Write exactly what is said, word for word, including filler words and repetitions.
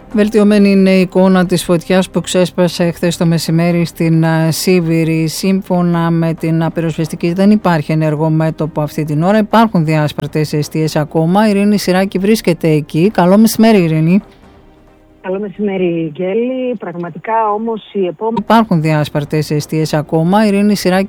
Βελτιωμένη είναι η εικόνα της φωτιάς που ξέσπασε χθες το μεσημέρι στην Σίβηρη. Σύμφωνα με την πυροσβεστική, δεν υπάρχει ενεργό μέτωπο αυτή την ώρα. Υπάρχουν διάσπαρτες εστίες ακόμα. Η Ειρήνη Συράκη βρίσκεται εκεί. Καλό μεσημέρι, Ειρήνη. Καλό μεσημέρι, Γκέλη. Πραγματικά όμως η επόμενη... Υπάρχουν διάσπαρτες εστίες ακόμα. Η Ειρήνη Συράκη